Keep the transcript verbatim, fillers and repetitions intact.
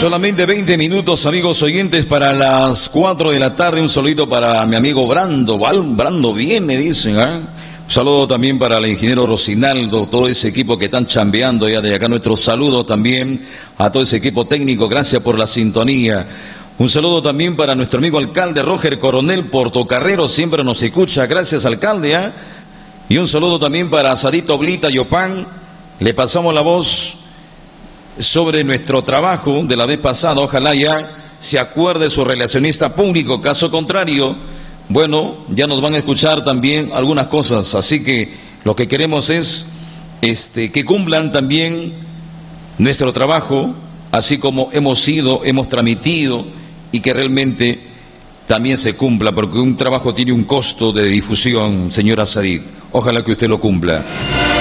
Solamente veinte minutos, amigos oyentes, para las cuatro de la tarde. Un saludito para mi amigo Brando. Brando viene, dicen, ¿eh? Un saludo también para el ingeniero Rocinaldo, todo ese equipo que están chambeando ya de acá. Nuestro saludo también a todo ese equipo técnico. Gracias por la sintonía. Un saludo también para nuestro amigo alcalde Roger Coronel Portocarrero. Siempre nos escucha. Gracias, alcalde, ¿eh? Y un saludo también para Sarito Blita Yopan. Le pasamos la voz sobre nuestro trabajo de la vez pasada. Ojalá ya se acuerde su relacionista público. Caso contrario, bueno, ya nos van a escuchar también algunas cosas. Así que lo que queremos es este, que cumplan también nuestro trabajo, así como hemos ido, hemos transmitido, y que realmente también se cumpla, porque un trabajo tiene un costo de difusión, señora Said. Ojalá que usted lo cumpla.